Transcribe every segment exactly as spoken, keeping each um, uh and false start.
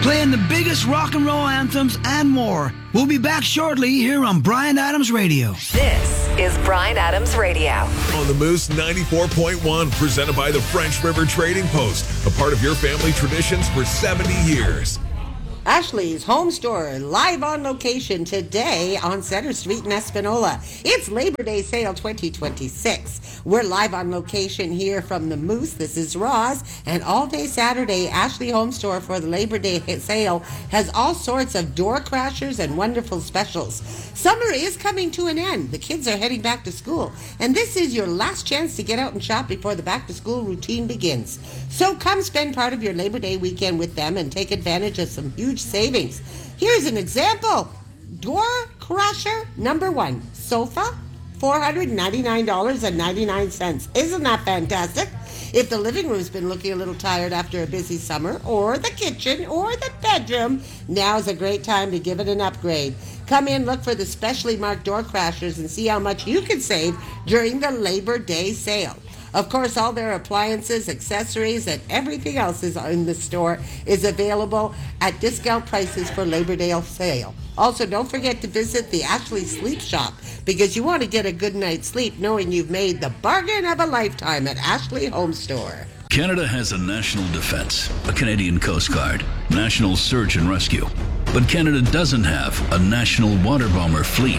playing the biggest rock and roll anthems and more. We'll be back shortly here on Bryan Adams Radio. This is Bryan Adams Radio. On the Moose ninety-four point one, presented by the French River Trading Post, a part of your family traditions for seventy years. Ashley's Home Store, live on location today on Center Street in Espanola. It's Labor Day Sale twenty twenty-six. We're live on location here from the Moose. This is Roz. And all day Saturday, Ashley Home Store for the Labor Day sale has all sorts of door crashers and wonderful specials. Summer is coming to an end. The kids are heading back to school. And this is your last chance to get out and shop before the back-to-school routine begins. So come spend part of your Labor Day weekend with them and take advantage of some huge savings. Here's an example. Door crusher number one. Sofa, four hundred ninety-nine dollars and ninety-nine cents. Isn't that fantastic? If the living room's been looking a little tired after a busy summer, or the kitchen, or the bedroom, now's a great time to give it an upgrade. Come in, look for the specially marked door crashers and see how much you can save during the Labor Day sale. Of course, all their appliances, accessories, and everything else is in the store is available at discount prices for Labor Day sale. Also, don't forget to visit the Ashley Sleep Shop because you want to get a good night's sleep knowing you've made the bargain of a lifetime at Ashley Home Store. Canada has a national defense, a Canadian Coast Guard, national search and rescue. But Canada doesn't have a national water bomber fleet.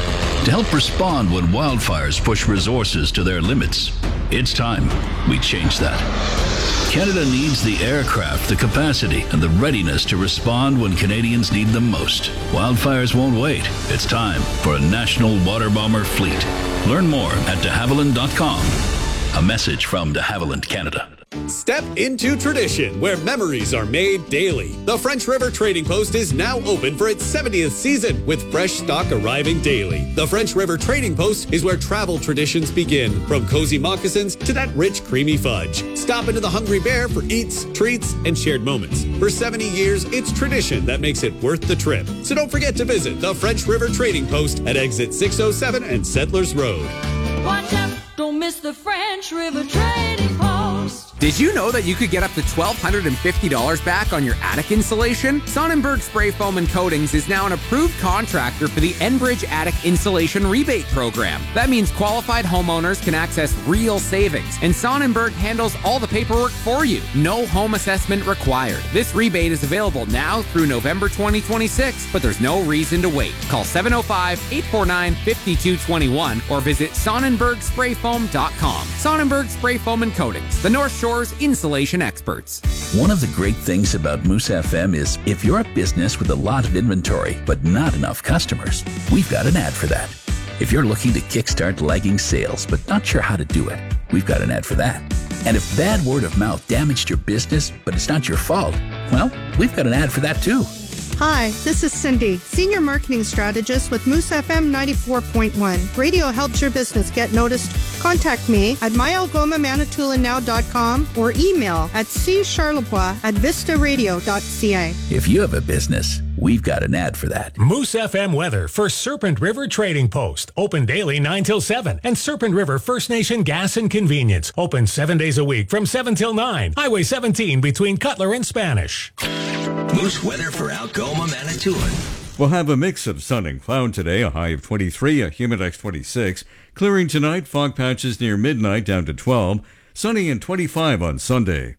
To help respond when wildfires push resources to their limits, it's time we change that. Canada needs the aircraft, the capacity, and the readiness to respond when Canadians need them most. Wildfires won't wait. It's time for a national water bomber fleet. Learn more at de havilland dot com. A message from de Havilland Canada. Step into tradition where memories are made daily. The French River Trading Post is now open for its seventieth season with fresh stock arriving daily. The French River Trading Post is where travel traditions begin, from cozy moccasins to that rich, creamy fudge. Stop into the Hungry Bear for eats, treats, and shared moments. For seventy years, it's tradition that makes it worth the trip. So don't forget to visit the French River Trading Post at exit six oh seven and Settlers Road. Watch out, don't miss the French River Trading Post. Did you know that you could get up to one thousand two hundred fifty dollars back on your attic insulation? Sonnenberg Spray Foam and Coatings is now an approved contractor for the Enbridge Attic Insulation Rebate Program. That means qualified homeowners can access real savings, and Sonnenberg handles all the paperwork for you. No home assessment required. This rebate is available now through November twenty twenty-six, but there's no reason to wait. Call seven oh five, eight four nine, five two two one or visit sonnenberg spray foam dot com. Sonnenberg Spray Foam and Coatings, the North Shore insulation experts. One of the great things about Moose F M is if you're a business with a lot of inventory but not enough customers, we've got an ad for that. If you're looking to kickstart lagging sales but not sure how to do it, we've got an ad for that. And if bad word of mouth damaged your business but it's not your fault, well, we've got an ad for that too. Hi, this is Cindy, Senior Marketing Strategist with Moose F M ninety-four point one. Radio helps your business get noticed. Contact me at my algoma manitoulin now dot com or email at c charlebois at vista radio dot c a. If you have a business, we've got an ad for that. Moose F M weather for Serpent River Trading Post. Open daily nine till seven. And Serpent River First Nation Gas and Convenience. Open seven days a week from seven till nine. Highway seventeen between Cutler and Spanish. Moose weather for Algoma, Manitoulin. We'll have a mix of sun and cloud today, a high of twenty-three, a Humidex twenty-six. Clearing tonight, fog patches near midnight down to twelve. Sunny and twenty-five on Sunday.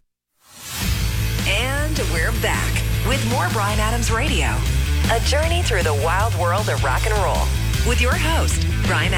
And we're back with more Bryan Adams Radio. A journey through the wild world of rock and roll with your host, Bryan Adams.